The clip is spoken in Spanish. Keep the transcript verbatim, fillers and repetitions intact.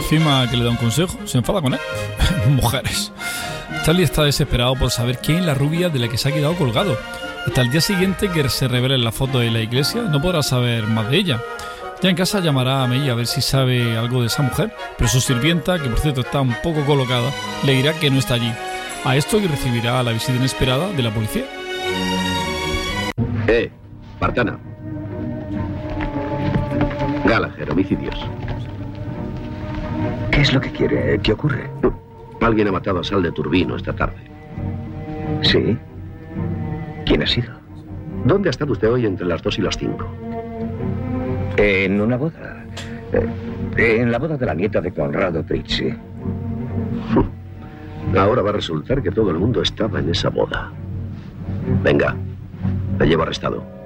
encima que le da un consejo, se enfada con él. Mujeres. Charlie está desesperado por saber quién es la rubia de la que se ha quedado colgado. Hasta el día siguiente que se revele la foto de la iglesia, no podrá saber más de ella. Ya en casa llamará a May a ver si sabe algo de esa mujer, pero su sirvienta, que por cierto está un poco colocada, le dirá que no está allí. A esto que recibirá la visita inesperada de la policía. Eh, Bartana. Gallagher, homicidios. ¿Qué es lo que quiere? ¿Qué ocurre? Alguien ha matado a Sal de Turbino esta tarde. ¿Sí? ¿Quién ha sido? ¿Dónde ha estado usted hoy entre las dos y las cinco? En una boda. Eh, en la boda de la nieta de Conrado Prizzi. Ahora va a resultar que todo el mundo estaba en esa boda. Venga, te llevo arrestado.